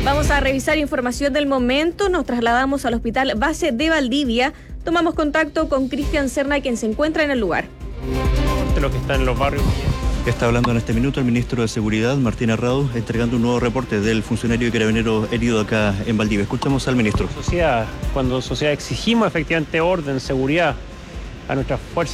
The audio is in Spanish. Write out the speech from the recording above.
Vamos a revisar información del momento. Nos trasladamos al Hospital Base de Valdivia. Tomamos contacto con Cristian Serna, quien se encuentra en el lugar. De lo que está en los barrios. Está hablando en este minuto el ministro de Seguridad, Martín Arrado, entregando un nuevo reporte del funcionario y carabinero herido acá en Valdivia. Escuchemos al ministro. Cuando sociedad exigimos efectivamente orden, seguridad a nuestras fuerzas